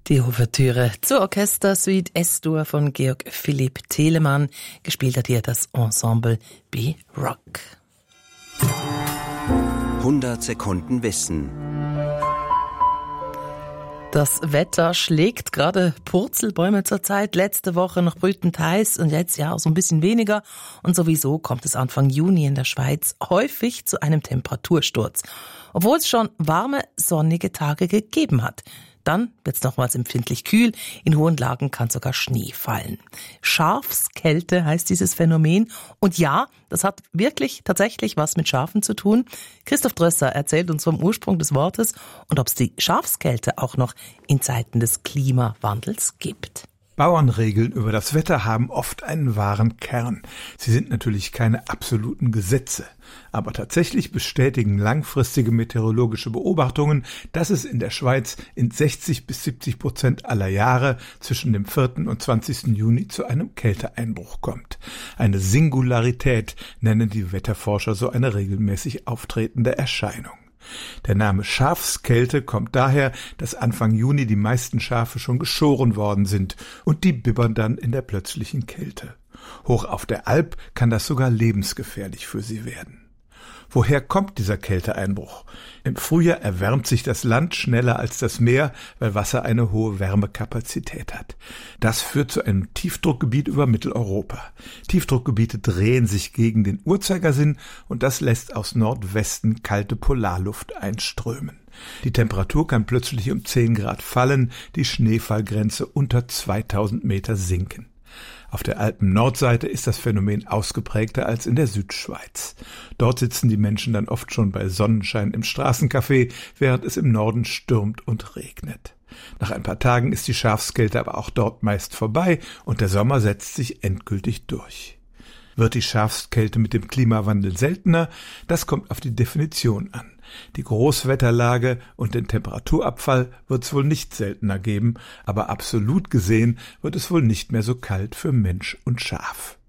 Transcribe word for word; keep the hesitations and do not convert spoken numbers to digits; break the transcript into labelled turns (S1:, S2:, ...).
S1: Die Ouvertüre zur Orchestersuite S-Dur von Georg Philipp Telemann. Gespielt hat hier das Ensemble B-Rock.
S2: hundert Sekunden Wissen.
S1: Das Wetter schlägt gerade Purzelbäume zurzeit. Letzte Woche noch brütend heiß und jetzt ja so ein bisschen weniger. Und sowieso kommt es Anfang Juni in der Schweiz häufig zu einem Temperatursturz. Obwohl es schon warme, sonnige Tage gegeben hat. Dann wird es nochmals empfindlich kühl. In hohen Lagen kann sogar Schnee fallen. Schafskälte heißt dieses Phänomen. Und ja, das hat wirklich tatsächlich was mit Schafen zu tun. Christoph Drösser erzählt uns vom Ursprung des Wortes und ob es die Schafskälte auch noch in Zeiten des Klimawandels gibt.
S3: Bauernregeln über das Wetter haben oft einen wahren Kern. Sie sind natürlich keine absoluten Gesetze. Aber tatsächlich bestätigen langfristige meteorologische Beobachtungen, dass es in der Schweiz in sechzig bis siebzig Prozent aller Jahre zwischen dem vierten und zwanzigsten Juni zu einem Kälteeinbruch kommt. Eine Singularität nennen die Wetterforscher so eine regelmäßig auftretende Erscheinung. Der Name Schafskälte kommt daher, dass Anfang Juni die meisten Schafe schon geschoren worden sind und die bibbern dann in der plötzlichen Kälte. Hoch auf der Alp kann das sogar lebensgefährlich für sie werden. Woher kommt dieser Kälteeinbruch? Im Frühjahr erwärmt sich das Land schneller als das Meer, weil Wasser eine hohe Wärmekapazität hat. Das führt zu einem Tiefdruckgebiet über Mitteleuropa. Tiefdruckgebiete drehen sich gegen den Uhrzeigersinn und das lässt aus Nordwesten kalte Polarluft einströmen. Die Temperatur kann plötzlich um zehn Grad fallen, die Schneefallgrenze unter zweitausend Meter sinken. Auf der Alpen-Nordseite ist das Phänomen ausgeprägter als in der Südschweiz. Dort sitzen die Menschen dann oft schon bei Sonnenschein im Straßencafé, während es im Norden stürmt und regnet. Nach ein paar Tagen ist die Schafskälte aber auch dort meist vorbei und der Sommer setzt sich endgültig durch. Wird die Schafskälte mit dem Klimawandel seltener? Das kommt auf die Definition an. Die Großwetterlage und den Temperaturabfall wird es wohl nicht seltener geben, aber absolut gesehen wird es wohl nicht mehr so kalt für Mensch und Schaf.